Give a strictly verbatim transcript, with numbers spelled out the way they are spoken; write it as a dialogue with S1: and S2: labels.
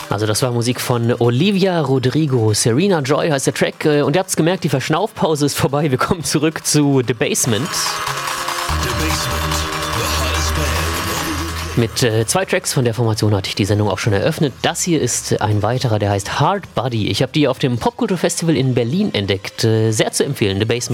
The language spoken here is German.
S1: Also das war Musik von Olivia Rodrigo. Serena Joy heißt der Track. Und ihr habt es gemerkt, die Verschnaufpause ist vorbei. Wir kommen zurück zu The Basement.
S2: The Basement, the hottest band.
S1: Mit äh, zwei Tracks von der Formation hatte ich die Sendung auch schon eröffnet. Das hier ist ein weiterer, der heißt Hard Body. Ich habe die auf dem Popkulturfestival in Berlin entdeckt. Äh, sehr zu empfehlen, The Basement.